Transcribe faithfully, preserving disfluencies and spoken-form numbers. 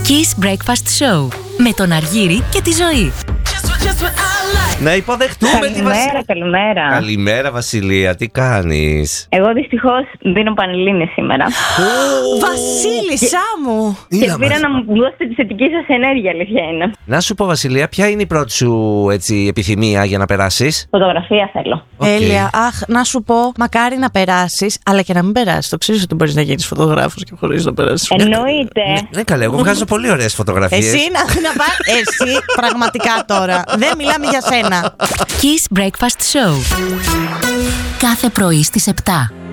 Kiss Breakfast Show με τον Αργύρη και τη Ζωή. Να υποδεχτούμε τη Βασιλεία. Καλημέρα, καλημέρα. Καλημέρα, Βασιλεία, τι κάνεις? Εγώ δυστυχώς δίνω πανελλήνιες σήμερα. Βασίλισσά μου! Και πήρα να μου δώσετε τη θετική σας ενέργεια, αλήθεια είναι. Να σου πω, Βασιλεία, ποια είναι η πρώτη σου έτσι, επιθυμία για να περάσεις? Φωτογραφία θέλω. Okay. Τέλεια. Αχ, να σου πω, μακάρι να περάσεις, αλλά και να μην περάσεις. Το ξέρεις ότι μπορείς να γίνεις φωτογράφος και χωρίς να περάσεις. Εννοείται. Ναι, καλέ, εγώ βγάζω πολύ ωραίες φωτογραφίες. Εσύ να, να πά... Εσύ πραγματικά τώρα. Δεν μιλάμε για σένα. Kiss Breakfast Show. Κάθε πρωί στις επτά.